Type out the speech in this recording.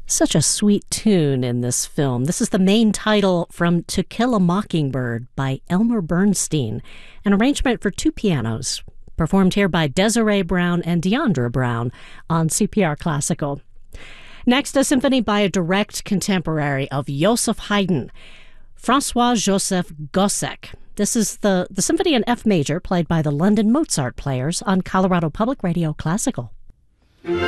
Such a sweet tune in this film. This is the main title from To Kill a Mockingbird by Elmer Bernstein, an arrangement for two pianos, performed here by Desiree Brown and Deandra Brown on CPR Classical. Next, a symphony by a direct contemporary of Joseph Haydn, Francois-Joseph Gossec. This is the symphony in F major played by the London Mozart Players on Colorado Public Radio Classical.